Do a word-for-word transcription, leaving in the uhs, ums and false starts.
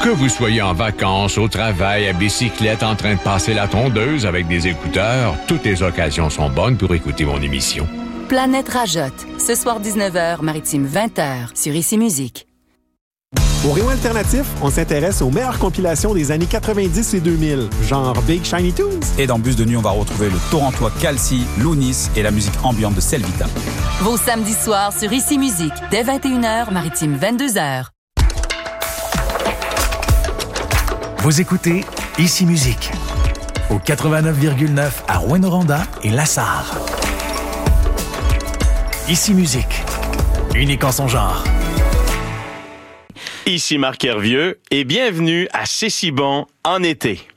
Que vous soyez en vacances, au travail, à bicyclette, en train de passer la tondeuse avec des écouteurs, toutes les occasions sont bonnes pour écouter mon émission. Planète Rajotte, ce soir dix-neuf heures, Maritime vingt heures, sur Ici Musique. Au Rayon Alternatif, on s'intéresse aux meilleures compilations des années quatre-vingt-dix et deux mille, genre Big Shiny Tunes. Et dans Bus de nuit, on va retrouver le Torontois Calci, Lounis et la musique ambiante de Selvita. Vos samedis soirs sur Ici Musique, dès vingt et une heures, Maritime vingt-deux heures. Vous écoutez Ici Musique, au quatre-vingt-neuf virgule neuf à Rouyn-Noranda et Lassar. Ici Musique, unique en son genre. Ici Marc Hervieux et bienvenue à C'est si bon en été.